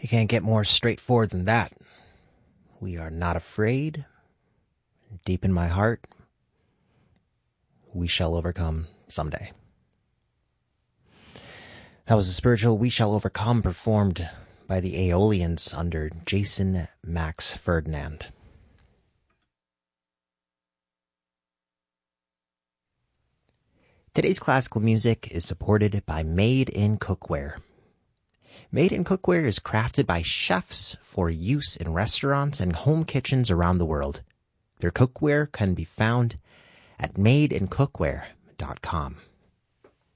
You can't get more straightforward than that. We are not afraid. Deep in my heart, we shall overcome someday. That was the spiritual We Shall Overcome performed by the Aeolians under Jason Max Ferdinand. Today's classical music is supported by Made in Cookware. Made in Cookware is crafted by chefs for use in restaurants and home kitchens around the world. Their cookware can be found at madeincookware.com.